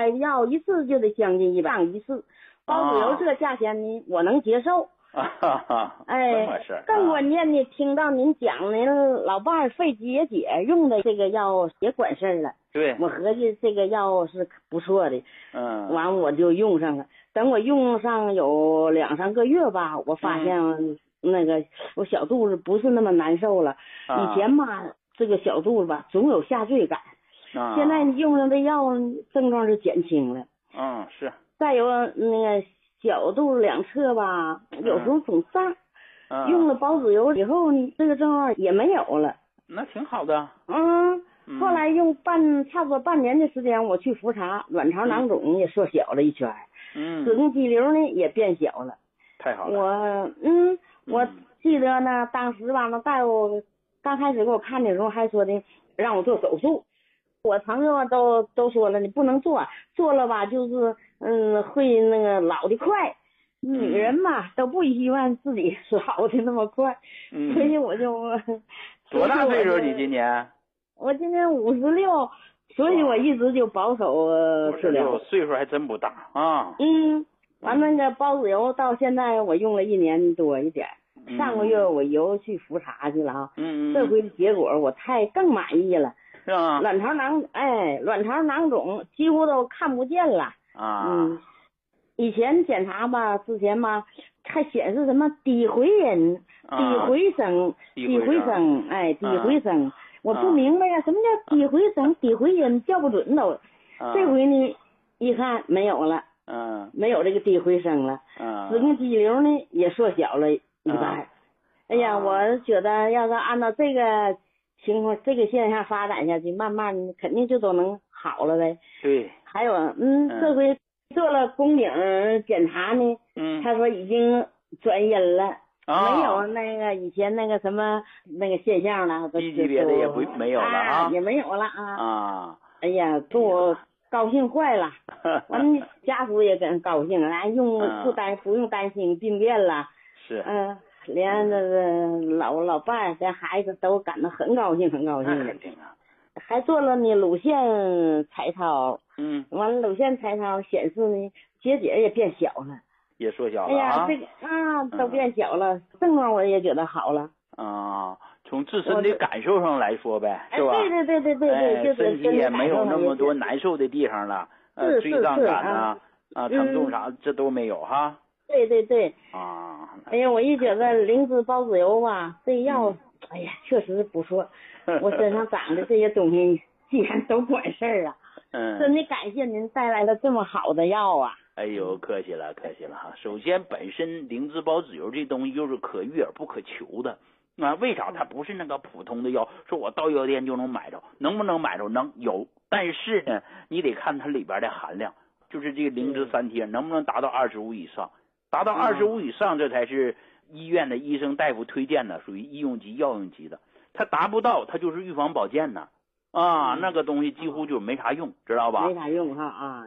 开的药一次就得将近100一次，包子油这个价钱呢，我能接受。 哎， 更关键的，听到您讲您老伴儿肺结节用的这个药也管事儿了。 对， 我合计这个药是不错的。完我就用上了。等我用上有2、3个月吧，我发现那个我小肚子不是那么难受了。以前嘛，这个小肚子吧总有下坠感。现在用上这药症状是减轻了。 是。 再有那个小肚子两侧吧，有时候总胀。用了包子油以后呢，这个症状也没有了。 那挺好的。 后来用差不多半年的时间，我去复查，卵巢囊肿也缩小了1圈。子宫肌瘤呢也变小了。 太好了。 我记得呢，当时吧，那大夫刚开始给我看的时候还说的让我做手术。我朋友都说了，你不能做，做了吧就是会那个老得快。女人嘛都不希望自己老的那么快。所以我就多大岁数你今年？ 我今年56，所以我一直就保守治疗。 岁数还真不大啊。 完那个包子油到现在我用了1年多一点。上个月我又去复查去了啊。这回的结果我更满意了。 是吗？ 卵巢囊肿几乎都看不见了。以前检查吧，之前吧还显示什么低回音、低回声、低回声。我不明白呀，什么叫低回声、低回音，叫不准都。这回呢，一看没有了。没有这个低回声了。子宫肌瘤呢也缩小了1半。哎呀，我觉得要是按照这个情况、这个现象发展下去，慢慢肯定就都能好了呗。 对。 还有这回做了宫颈检查呢。他说已经转阴了。没有那个以前那个什么那个现象了。 低级别的也没有了啊。 也没有了啊。哎呀，给我高兴坏了。完家属也很高兴，不用担心病变了。 是。 连这个老伴连孩子都感到很高兴，很高兴的。还做了呢乳腺彩超。完了乳腺彩超显示呢结节也变小了。 也缩小了。 哎呀，这个都变小了，症状我也觉得好了。 从自身的感受上来说呗，是吧？ 对， 身体也没有那么多难受的地方了。坠胀感疼痛啥这都没有哈。 对。哎呀，我一觉得灵芝包子油吧，这药哎呀确实不错。我身上长的这些东西既然都管事儿啊。真的感谢您带来了这么好的药啊。 哎呦，客气了哈。首先本身灵芝包子油这东西就是可遇而不可求的。为啥它不是那个普通的药，说我到药店就能买着？能不能买着？能有，但是呢你得看它里边的含量，就是这个灵芝3贴能不能达到25以上，达到25以上这才是医院的医生大夫推荐的，属于医用级药用级的。它达不到它就是预防保健的那个东西几乎就没啥用，知道吧？ 没啥用哈。